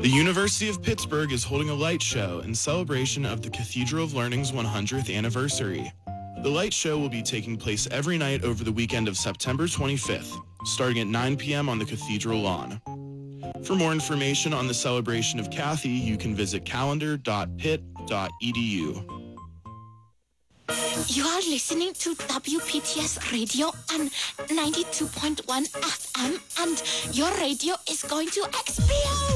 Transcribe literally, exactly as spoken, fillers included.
The University of Pittsburgh is holding a light show in celebration of the Cathedral of Learning's one hundredth anniversary. The light show will be taking place every night over the weekend of September twenty-fifth, starting at nine p.m. on the Cathedral lawn. For more information on the celebration of Cathy, you can visit calendar dot pitt dot e d u. You are listening to W P T S Radio on ninety-two point one F M, and your radio is going to explode.